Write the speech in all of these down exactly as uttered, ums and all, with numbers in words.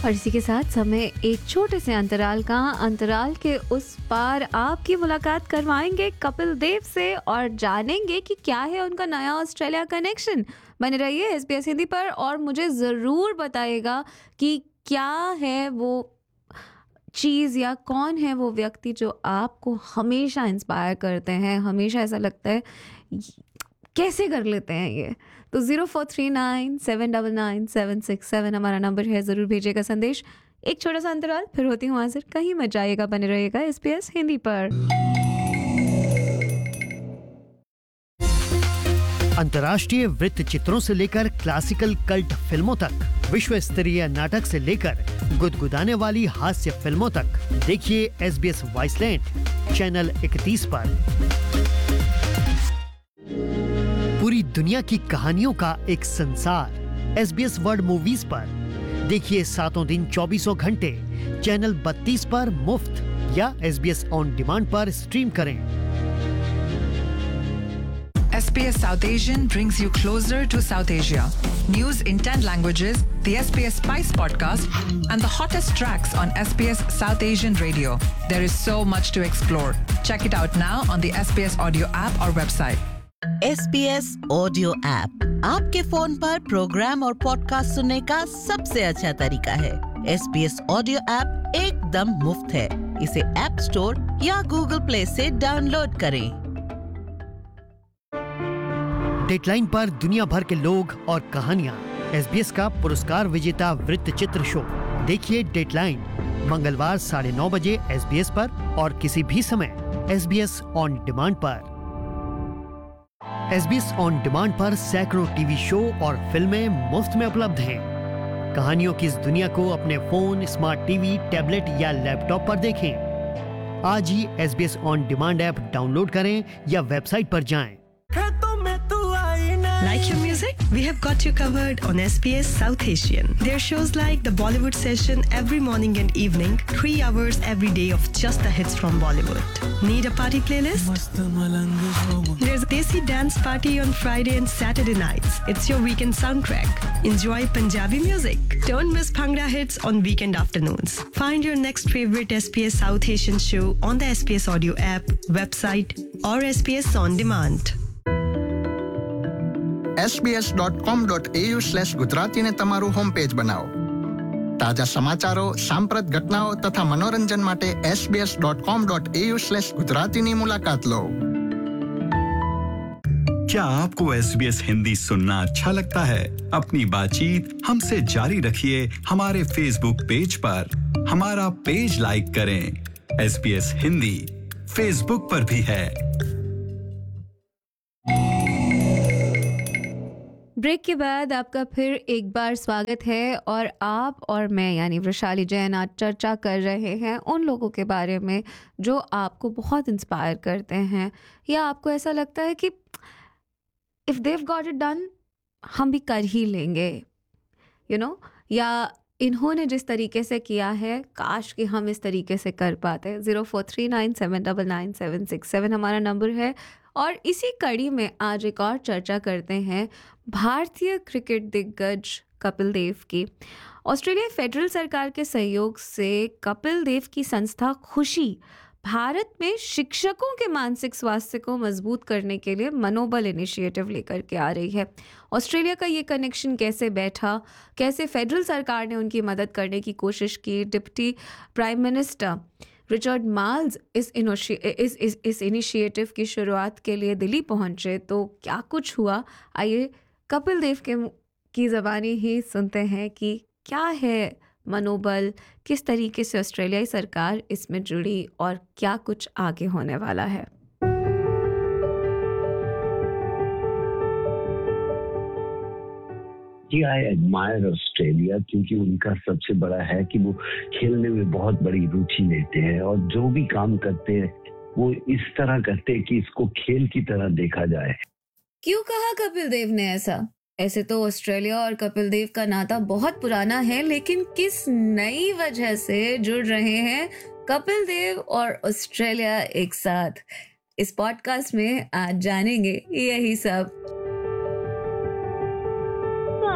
और इसी के साथ समय एक छोटे से अंतराल का, अंतराल के उस पार आपकी मुलाकात करवाएंगे कपिल देव से और जानेंगे कि क्या है उनका नया ऑस्ट्रेलिया कनेक्शन। बने रहिए एसबीएस हिंदी पर और मुझे ज़रूर बताइएगा कि क्या है वो चीज़ या कौन है वो व्यक्ति जो आपको हमेशा इंस्पायर करते हैं, हमेशा ऐसा लगता है कैसे कर लेते हैं ये। तो zero four three nine seven double nine seven six seven हमारा नंबर है, ज़रूर भेजिएगा संदेश। एक छोटा सा अंतराल, फिर होती हूँ हाजिर। कहीं मत जाइएगा, बने रहिएगा एसबीएस हिंदी पर। अंतर्राष्ट्रीय वृत्त चित्रों से लेकर क्लासिकल कल्ट फिल्मों तक, विश्व स्तरीय नाटक से लेकर गुदगुदाने वाली हास्य फिल्मों तक, देखिए एसबीएस वॉइसलैंड चैनल इकतीस पर। पूरी दुनिया की कहानियों का एक संसार एसबीएस वर्ल्ड मूवीज पर। देखिए सातों दिन चौबीसों घंटे चैनल बत्तीस पर मुफ्त या एसबीएस ऑन डिमांड पर स्ट्रीम करें। S B S South Asian brings you closer to South Asia. News in ten languages, the S B S Spice podcast, and the hottest tracks on S B S South Asian Radio. There is so much to explore. Check it out now on the S B S Audio app or website. S B S Audio app आपके phone पर programme और podcast सुनने का सबसे अच्छा तरीका है। S B S Audio app एकदम मुफ्त है। इसे ऐप स्टोर या गूगल प्ले से डाउनलोड करें। डेडलाइन पर दुनिया भर के लोग और कहानियां। एसबीएस का पुरस्कार विजेता वृत्त चित्र शो। देखिए डेडलाइन मंगलवार साढ़े नौ बजे एसबीएस पर और किसी भी समय एसबीएस ऑन डिमांड पर। एसबीएस ऑन डिमांड पर सैकड़ों टीवी शो और फिल्में मुफ्त में उपलब्ध हैं। कहानियों की इस दुनिया को अपने फोन, स्मार्ट टीवी, टैबलेट या लैपटॉप पर देखें। आज ही SBS on demand app download करें या वेबसाइट पर जाएं। Like your music? We have got you covered on S B S South Asian. There are shows like the Bollywood Session every morning and evening, three hours every day of just the hits from Bollywood. Need a party playlist? There's a Desi dance party on Friday and Saturday nights. It's your weekend soundtrack. Enjoy Punjabi music. Don't miss Bhangra hits on weekend afternoons. Find your next favorite S B S South Asian show on the S B S Audio app, website or S B S On Demand. S B S dot com dot a u slash ગુજરાતીને તમારું home page બનાવો. તાજા સમાચારો, સાંપ્રત ઘટનાઓ તથા મનોરંજન માટે S B S dot com dot a u slash ગુજરાતીની મુલાકાત લો. क्या आपको S B S हिंदी सुनना अच्छा लगता है? अपनी बातचीत हमसे जारी रखिए हमारे फेसबुक पेज पर। हमारा पेज लाइक करें। S B S Hindi Facebook पर भी है। ब्रेक के बाद आपका फिर एक बार स्वागत है और आप और मैं यानी वृशाली जैन आज चर्चा कर रहे हैं उन लोगों के बारे में जो आपको बहुत इंस्पायर करते हैं या आपको ऐसा लगता है कि if Dev got it done हम भी कर ही लेंगे, यू नो, या इन्होंने जिस तरीके से किया है काश कि हम इस तरीके से कर पाते। Zero four three nine seven double nine seven six seven हमारा नंबर है और इसी कड़ी में आज एक और चर्चा करते हैं भारतीय क्रिकेट दिग्गज कपिल देव की। ऑस्ट्रेलिया फेडरल सरकार के सहयोग से कपिल देव की संस्था खुशी भारत में शिक्षकों के मानसिक स्वास्थ्य को मजबूत करने के लिए मनोबल इनिशिएटिव लेकर के आ रही है। ऑस्ट्रेलिया का ये कनेक्शन कैसे बैठा, कैसे फेडरल सरकार ने उनकी मदद करने की कोशिश की, डिप्टी प्राइम मिनिस्टर रिचर्ड मार्ल्स इस इस इस इस इनिशिएटिव की शुरुआत के लिए दिल्ली पहुंचे, तो क्या कुछ हुआ, आइए कपिल देव के की ज़बानी ही सुनते हैं कि क्या है मनोबल, किस तरीके से ऑस्ट्रेलियाई सरकार इसमें जुड़ी और क्या कुछ आगे होने वाला है। जी, आई एडमायर ऑस्ट्रेलिया क्योंकि उनका सबसे बड़ा है कि वो खेलने में बहुत बड़ी रुचि लेते हैं और जो भी काम करते हैं वो इस तरह करते हैं कि इसको खेल की तरह देखा जाए। क्यों कहा कपिल देव ने ऐसा? ऐसे तो ऑस्ट्रेलिया और कपिल देव का नाता बहुत पुराना है, लेकिन किस नई वजह से जुड़ रहे हैं कपिल देव और ऑस्ट्रेलिया एक साथ? इस पॉडकास्ट में आज जानेंगे यही सब। तो आज हमारे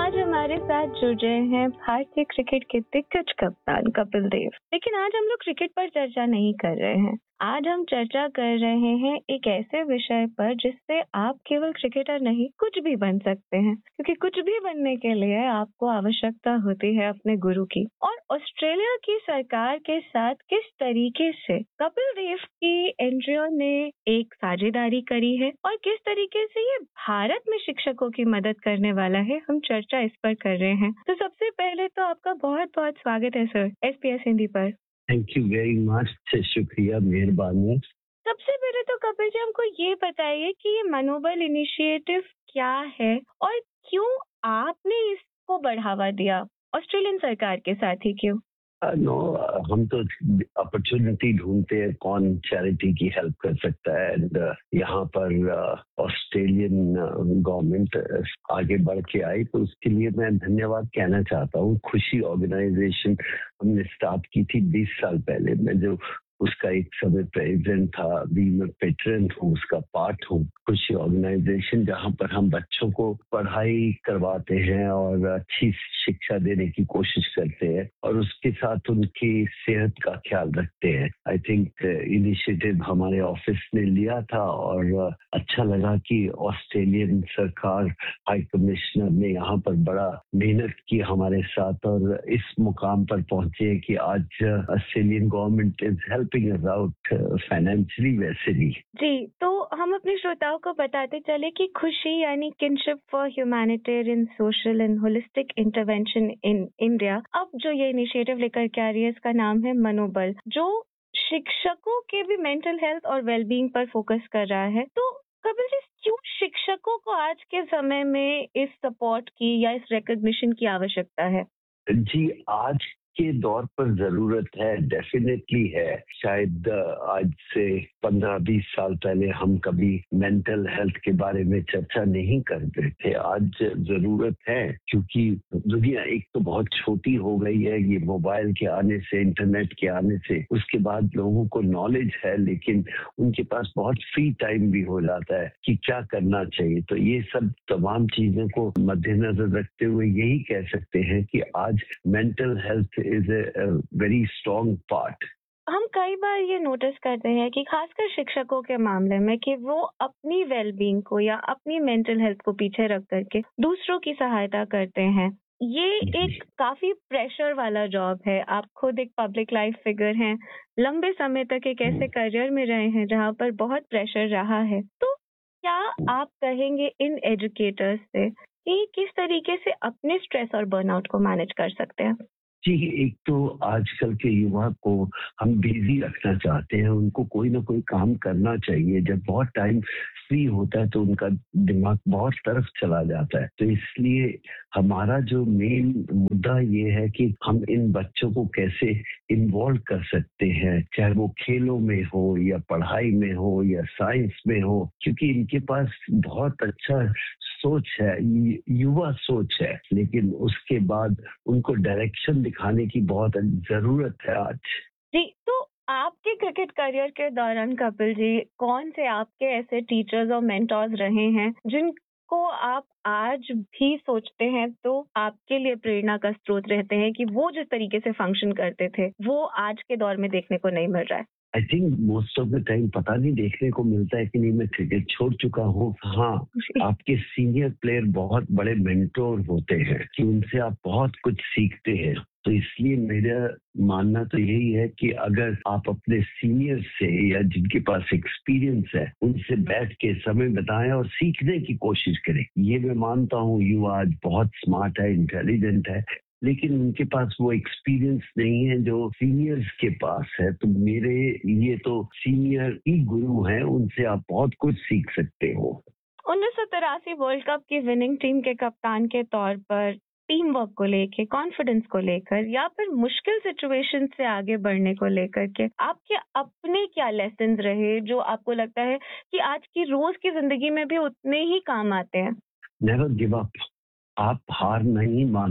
हमारे साथ जुड़ रहे हैं भारतीय क्रिकेट के दिग्गज कप्तान कपिल देव। लेकिन आज हम लोग क्रिकेट पर चर्चा नहीं कर रहे हैं। आज हम चर्चा कर रहे हैं एक ऐसे विषय पर जिससे आप केवल क्रिकेटर नहीं कुछ भी बन सकते हैं, क्योंकि कुछ भी बनने के लिए आपको आवश्यकता होती है अपने गुरु की। और ऑस्ट्रेलिया की सरकार के साथ किस तरीके से कपिल देव की एनजीओ ने एक साझेदारी करी है और किस तरीके से ये भारत में शिक्षकों की मदद करने वाला है, हम चर्चा इस पर कर रहे हैं। तो सबसे पहले तो आपका बहुत बहुत स्वागत है सर एसपीएस हिंदी पर। थैंक यू वेरी मच, शुक्रिया, मेहरबानी। सबसे पहले तो कपिल जी हमको ये बताइए कि ये मनोबल इनिशिएटिव क्या है और क्यों आपने इसको बढ़ावा दिया, ऑस्ट्रेलियन सरकार के साथ ही क्यों? नो uh, no, हम तो अपॉर्चुनिटी ढूंढते हैं कौन चैरिटी की हेल्प कर सकता है। एंड uh, यहाँ पर ऑस्ट्रेलियन गवर्नमेंट आगे बढ़ के आई, तो उसके लिए मैं धन्यवाद कहना चाहता हूँ। खुशी ऑर्गेनाइजेशन हमने स्टार्ट की थी बीस साल पहले। मैं जो उसका एक समय प्रेसिडेंट था, भी मैं पेट्रन हूँ, उसका पार्ट हूँ। खुशी ऑर्गेनाइजेशन जहाँ पर हम बच्चों को पढ़ाई करवाते हैं और अच्छी शिक्षा देने की कोशिश करते हैं और उसके साथ उनकी सेहत का ख्याल रखते हैं। आई थिंक इनिशिएटिव हमारे ऑफिस ने लिया था और अच्छा लगा कि ऑस्ट्रेलियन सरकार हाई कमिश्नर ने यहाँ पर बड़ा मेहनत की हमारे साथ और इस मुकाम पर पहुंचे कि आज Australian government is helping us out financially वैसे भी। जी, तो हम अपने श्रोताओं को बताते चले कि खुशी यानी kinship for humanitarian social and holistic intervention in India, अब जो ये इनिशिएटिव लेकर के आ रही है इसका नाम है मनोबल, जो शिक्षकों के भी मेंटल हेल्थ और वेलबींग पर फोकस कर रहा है। तो कपिल जी, क्यों शिक्षकों को आज के समय में इस सपोर्ट की या इस रिकॉग्निशन की आवश्यकता है? जी, आज के दौर पर जरूरत है, डेफिनेटली है। शायद आज से पंद्रह बीस साल पहले हम कभी मेंटल हेल्थ के बारे में चर्चा नहीं करते थे। आज जरूरत है क्योंकि दुनिया एक तो बहुत छोटी हो गई है, ये मोबाइल के आने से, इंटरनेट के आने से। उसके बाद लोगों को नॉलेज है लेकिन उनके पास बहुत फ्री टाइम भी हो जाता है कि क्या करना चाहिए। तो ये सब तमाम चीजों को मद्देनजर रखते हुए यही कह सकते हैं कि आज mental health is a very strong part. हम कई बार ये नोटिस करते हैं कि खासकर शिक्षकों के मामले में कि वो अपनी वेलबींग को या अपनी मेंटल हेल्थ को पीछे रख करके दूसरों की सहायता करते हैं। ये एक काफी प्रेशर वाला जॉब है। आप खुद एक पब्लिक लाइफ फिगर हैं, लंबे समय तक एक ऐसे करियर में रहे हैं जहाँ पर बहुत प्रेशर रहा है। तो क्या आप कहेंगे इन एजुकेटर्स से कि किस तरीके से अपने स्ट्रेस और बर्नआउट को मैनेज कर सकते हैं? जी, एक तो आजकल के युवा को हम बिजी रखना चाहते हैं, उनको कोई ना कोई काम करना चाहिए। जब बहुत टाइम फ्री होता है तो उनका दिमाग बहुत तरफ चला जाता है। तो इसलिए हमारा जो मेन मुद्दा ये है कि हम इन बच्चों को कैसे इन्वॉल्व कर सकते हैं, चाहे वो खेलों में हो या पढ़ाई में हो या साइंस में हो, क्योंकि इनके पास बहुत अच्छा सोच है, युवा सोच है, लेकिन उसके बाद उनको डायरेक्शन दिखाने की बहुत जरूरत है आज। जी, तो आपके क्रिकेट करियर के दौरान कपिल जी, कौन से आपके ऐसे टीचर्स और मेंटर्स रहे हैं जिनको आप आज भी सोचते हैं तो आपके लिए प्रेरणा का स्रोत रहते हैं कि वो जिस तरीके से फंक्शन करते थे वो आज के दौर में देखने को नहीं मिल रहा है? I think most of the time पता नहीं देखने को मिलता है कि नहीं, मैं क्रिकेट छोड़ चुका हूँ। हाँ, आपके सीनियर प्लेयर बहुत बड़े मेंटोर होते हैं कि उनसे आप बहुत कुछ सीखते हैं। तो इसलिए मेरा मानना तो यही है कि अगर आप अपने सीनियर से या जिनके पास एक्सपीरियंस है उनसे बैठ के समय बिताएं और सीखने की कोशिश करें। ये मैं मानता हूँ युवा आज बहुत स्मार्ट है, इंटेलिजेंट है, लेकिन उनके पास वो एक्सपीरियंस नहीं है जो सीनियर्स के पास है। तो मेरे लिए तो सीनियर ही गुरु हैं, उनसे आप बहुत कुछ सीख सकते हो। उन्नीस सौ तिरासी वर्ल्ड कप की विनिंग टीम के कप्तान के तौर पर टीम वर्क को लेके, कॉन्फिडेंस को लेकर या फिर मुश्किल सिचुएशन से आगे बढ़ने को लेकर के आपके अपने क्या लेसन रहे जो आपको लगता है कि आज की रोज की जिंदगी में भी उतने ही काम आते हैं? Never give up. आप हार नहीं मानने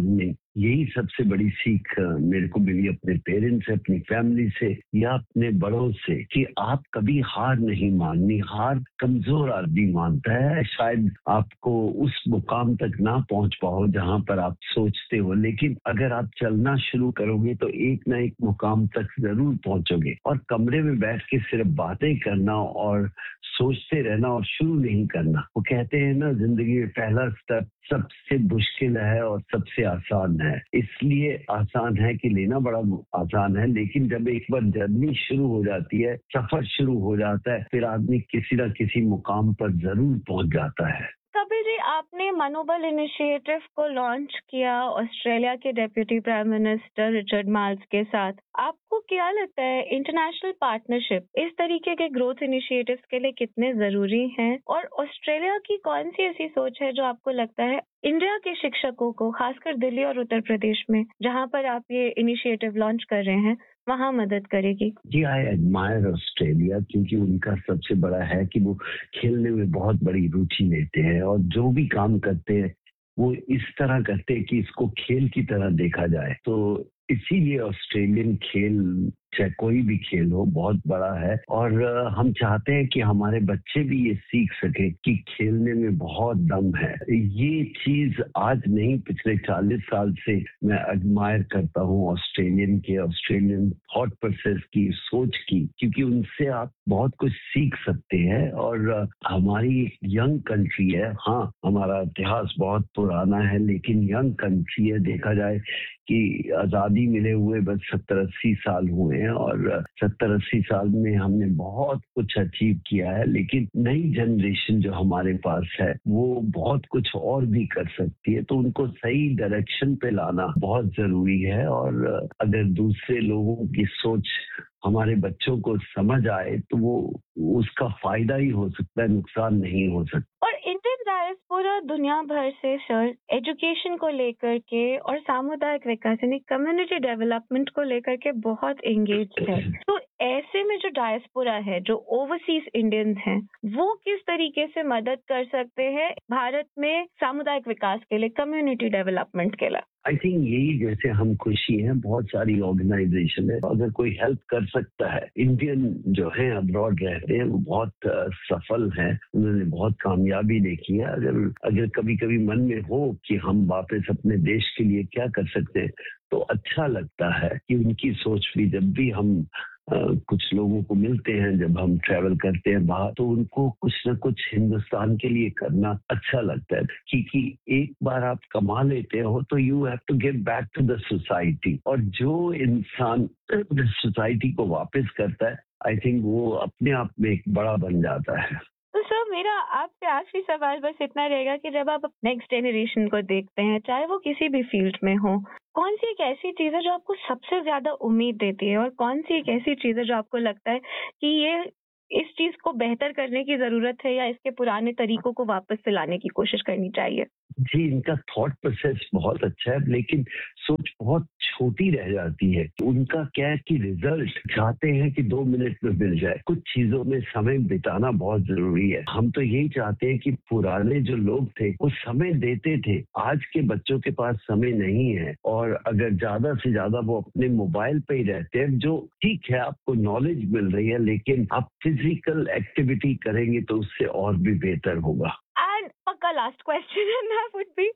यही सबसे बड़ी सीख अ, मेरे को मिली अपने पेरेंट्स से, अपनी फैमिली से या अपने बड़ों से, कि आप कभी हार नहीं माननी। हार कमजोर आदमी मानता है। शायद आपको उस मुकाम तक ना पहुंच पाओ जहां पर आप सोचते हो, लेकिन अगर आप चलना शुरू करोगे तो एक ना एक मुकाम तक जरूर पहुंचोगे। और कमरे में बैठ के सिर्फ बातें करना और सोचते रहना और शुरू नहीं करना, वो कहते हैं ना, जिंदगी में पहला स्टेप सबसे मुश्किल है और सबसे आसान है। इसलिए आसान है कि लेना बड़ा आसान है, लेकिन जब एक बार जर्नी शुरू हो जाती है, सफर शुरू हो जाता है, फिर आदमी किसी ना किसी मुकाम पर जरूर पहुंच जाता है। कपिल जी, आपने मनोबल इनिशिएटिव को लॉन्च किया ऑस्ट्रेलिया के डेप्यूटी प्राइम मिनिस्टर रिचर्ड मार्ल्स के साथ। आपको क्या लगता है इंटरनेशनल पार्टनरशिप इस तरीके के ग्रोथ इनिशिएटिव्स के लिए कितने जरूरी हैं? और ऑस्ट्रेलिया की कौन सी ऐसी सोच है जो आपको लगता है इंडिया के शिक्षकों को, खासकर दिल्ली और उत्तर प्रदेश में जहां पर आप ये इनिशिएटिव लॉन्च कर रहे हैं, वहां मदद करेगी? जी, आई एडमायर ऑस्ट्रेलिया, क्योंकि उनका सबसे बड़ा है कि वो खेलने में बहुत बड़ी रुचि लेते हैं और जो भी काम करते हैं वो इस तरह करते हैं कि इसको खेल की तरह देखा जाए। तो इसीलिए ऑस्ट्रेलियन खेल, चाहे कोई भी खेल हो, बहुत बड़ा है। और अ, हम चाहते हैं कि हमारे बच्चे भी ये सीख सके कि खेलने में बहुत दम है। ये चीज आज नहीं, पिछले चालीस साल से मैं एडमायर करता हूँ ऑस्ट्रेलियन के, ऑस्ट्रेलियन थॉट प्रोसेस की, सोच की, क्योंकि उनसे आप बहुत कुछ सीख सकते हैं। और अ, हमारी एक यंग कंट्री है। हाँ, हमारा इतिहास बहुत पुराना है, लेकिन यंग कंट्री है। देखा जाए कि आजादी मिले हुए बस सत्तर अस्सी साल हुए हैं और सत्तर अस्सी साल में हमने बहुत कुछ अचीव किया है, लेकिन नई जनरेशन जो हमारे पास है वो बहुत कुछ और भी कर सकती है। तो उनको सही डायरेक्शन पे लाना बहुत जरूरी है। और अगर दूसरे लोगों की सोच हमारे बच्चों को समझ आए तो वो उसका फायदा ही हो सकता है, नुकसान नहीं हो सकता। और इंडियन डायस्पोरा दुनिया भर से सर एजुकेशन को लेकर के और सामुदायिक विकास यानी कम्युनिटी डेवलपमेंट को लेकर के बहुत एंगेज है। तो ऐसे में जो डायस्पोरा है, जो ओवरसीज इंडियंस हैं, वो किस तरीके से मदद कर सकते हैं भारत में सामुदायिक विकास के लिए, कम्युनिटी डेवलपमेंट के लिए? आई थिंक यही, जैसे हम खुशी हैं, बहुत सारी ऑर्गेनाइजेशन है, अगर कोई हेल्प कर सकता है। इंडियन जो है अब्रॉड रहते हैं वो बहुत अ, सफल हैं, उन्होंने बहुत कामयाबी देखी है। अगर अगर कभी कभी मन में हो कि हम वापस अपने देश के लिए क्या कर सकते हैं, तो अच्छा लगता है कि उनकी सोच भी, जब भी हम Uh, कुछ लोगों को मिलते हैं, जब हम ट्रैवल करते हैं बाहर, तो उनको कुछ ना कुछ हिंदुस्तान के लिए करना अच्छा लगता है। क्योंकि एक बार आप कमा लेते हो तो you have to give back to the society, और जो इंसान सोसाइटी को वापस करता है, आई थिंक वो अपने आप में एक बड़ा बन जाता है। तो सर, मेरा आपसे आखिरी सवाल बस इतना रहेगा कि जब आप नेक्स्ट जनरेशन को देखते हैं, चाहे वो किसी भी फील्ड में हो, कौन सी एक ऐसी चीज है जो आपको सबसे ज्यादा उम्मीद देती है और कौन सी एक ऐसी चीज है जो आपको लगता है कि ये इस चीज को बेहतर करने की जरूरत है या इसके पुराने तरीकों को वापस से लाने की कोशिश करनी चाहिए? जी, इनका थॉट प्रोसेस बहुत अच्छा है, लेकिन सोच बहुत छोटी रह जाती है। उनका क्या है कि रिजल्ट चाहते हैं कि दो मिनट में मिल जाए। कुछ चीजों में समय बिताना बहुत जरूरी है। हम तो यही चाहते हैं कि पुराने जो लोग थे वो समय देते थे, आज के बच्चों के पास समय नहीं है, और अगर ज्यादा से ज्यादा वो अपने मोबाइल पे ही रहते हैं। जो ठीक है, आपको नॉलेज मिल रही है, लेकिन आप फिजिकल एक्टिविटी करेंगे तो उससे और भी बेहतर होगा। एंड पक्का last question and that would be,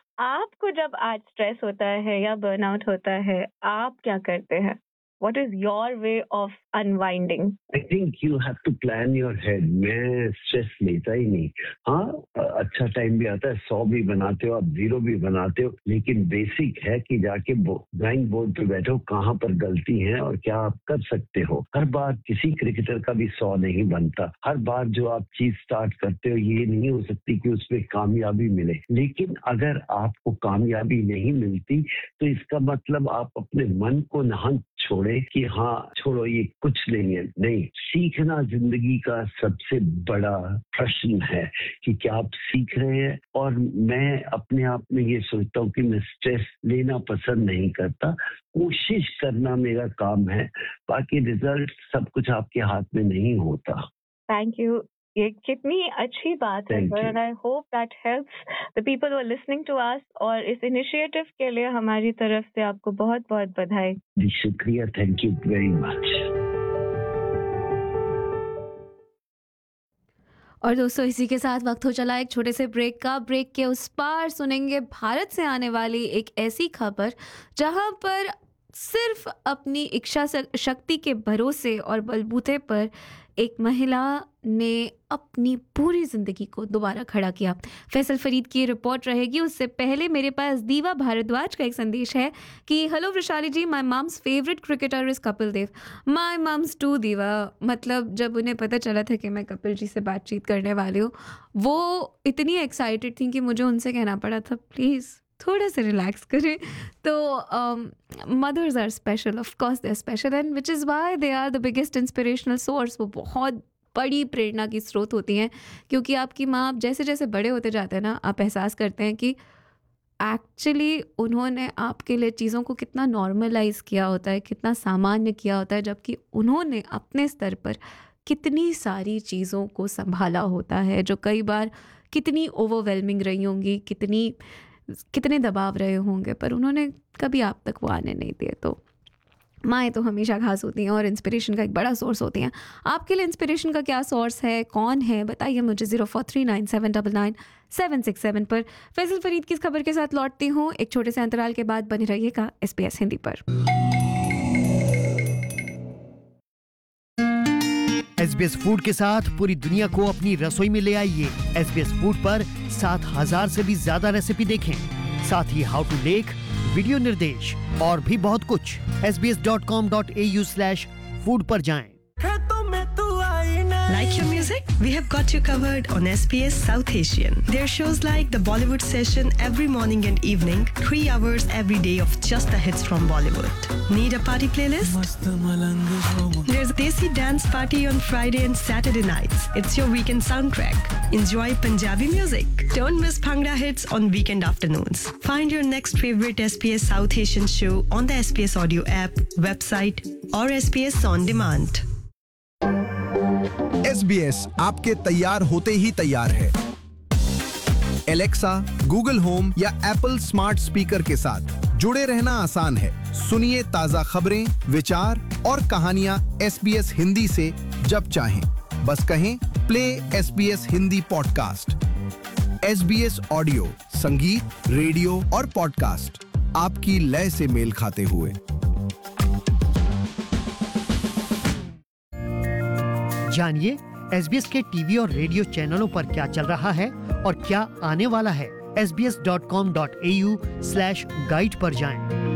आपको जब आज स्ट्रेस होता है या बर्नआउट होता है, आप क्या करते हैं? What is your way of unwinding? I think you have to plan your head. मैं स्ट्रेस लेता ही नहीं। हाँ, अच्छा टाइम भी आता है, सौ भी बनाते हो आप, जीरो भी बनाते हो, लेकिन बेसिक है कि जाके ड्राइंग बोर्ड पे बैठो, कहाँ पर गलती है और क्या आप कर सकते हो। हर बार किसी क्रिकेटर का भी सौ नहीं बनता। हर बार जो आप चीज स्टार्ट करते हो ये नहीं हो सकती कि उसमें कामयाबी मिले, लेकिन अगर आपको कामयाबी नहीं मिलती तो इसका मतलब आप अपने मन को ना छोड़े कि हाँ छोड़ो ये कुछ नहीं है। नहीं, सीखना जिंदगी का सबसे बड़ा प्रश्न है कि क्या आप सीख रहे हैं। और मैं अपने आप में ये सोचता हूँ कि मैं स्ट्रेस लेना पसंद नहीं करता, कोशिश करना मेरा काम है, बाकी रिजल्ट सब कुछ आपके हाथ में नहीं होता। थैंक यू ये कितनी अच्छी बात है Thank sir, you. And I hope that helps the people who are listening to us. और इस इनिशिएटिव के लिए हमारी तरफ से आपको बहुत बहुत बधाई। जी शुक्रिया, थैंक यू वेरी मच। और दोस्तों इसी के साथ वक्त हो चला एक छोटे से ब्रेक का। ब्रेक के उस पार सुनेंगे भारत से आने वाली एक ऐसी खबर जहां पर सिर्फ अपनी इच्छा शक- शक्ति के भरोसे और बलबूते पर एक महिला ने अपनी पूरी ज़िंदगी को दोबारा खड़ा किया। फैसल फरीद की रिपोर्ट रहेगी। उससे पहले मेरे पास दीवा भारद्वाज का एक संदेश है कि hello Vrushali ji, my mums favourite cricketer is Kapil Dev. My mums to दीवा। मतलब जब उन्हें पता चला था कि मैं कपिल जी से बातचीत करने वाली हूँ, वो इतनी एक्साइटेड थी कि मुझे उनसे कहना पड़ा था प्लीज़ थोड़ा सा रिलैक्स करें। तो mothers are special, of course they are special, and which is why they are the biggest inspirational source. वो बहुत बड़ी प्रेरणा की स्रोत होती हैं, क्योंकि आपकी माँ, आप जैसे जैसे बड़े होते जाते हैं ना, आप एहसास करते हैं कि एक्चुअली उन्होंने आपके लिए चीज़ों को कितना नॉर्मलाइज किया होता है, कितना सामान्य किया होता है, जबकि उन्होंने अपने स्तर पर कितनी सारी चीज़ों को संभाला होता है जो कई बार कितनी ओवरवेलमिंग रही होंगी, कितनी कितने दबाव रहे होंगे, पर उन्होंने कभी आप तक वो आने नहीं दिए। तो माएँ तो हमेशा खास होती हैं और इंस्पिरेशन का एक बड़ा सोर्स होती हैं। आपके लिए इंस्पिरेशन का क्या सोर्स है, कौन है, बताइए मुझे zero four three nine seven double nine seven six seven पर। फैसल फरीद की इस खबर के साथ लौटती हूँ एक छोटे से अंतराल के बाद। बने रहिएगा एस बी एस हिंदी पर। एस बी एस फूड के साथ पूरी दुनिया को अपनी रसोई में ले आइए। एस बी एस फूड पर सात हजार से भी ज्यादा रेसिपी देखें, साथ ही हाउ टू लेख, वीडियो निर्देश और भी बहुत कुछ। S B S dot com dot A you slash food पर जाएं। Like your music? We have got you covered on S B S South Asian. There are shows like the Bollywood Session every morning and evening, three hours every day of just the hits from Bollywood. Need a party playlist? There's a Desi dance party on Friday and Saturday nights. It's your weekend soundtrack. Enjoy Punjabi music. Don't miss Bhangra hits on weekend afternoons. Find your next favorite S B S South Asian show on the S B S Audio app, website, or S B S On Demand. S B S आपके तैयार होते ही तैयार है। Alexa, Google home या Apple smart speaker के साथ जुड़े रहना आसान है। सुनिए ताजा खबरें, विचार और कहानियां एस बी एस हिंदी से जब चाहें। बस कहें play S B S Hindi podcast. S B S audio, संगीत, रेडियो और पॉडकास्ट आपकी लय से मेल खाते हुए। जानिए एस बी एस के टीवी और रेडियो चैनलों पर क्या चल रहा है और क्या आने वाला है। S B S dot com dot A you slash guide पर जाएं।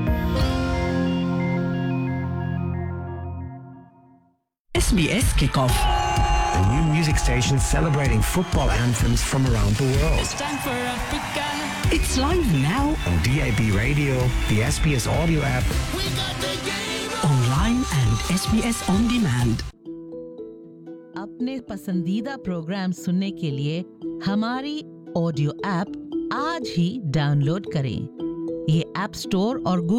S B S Kickoff, a new music station celebrating football anthems from around the world. It's time for Africa. It's live now on D A B Radio, the S B S Audio app, We got the game on. online and S B S On Demand. अपने पसंदीदा programme सुनने के लिए हमारी audio app आज ही download करें। ये app store और गूगल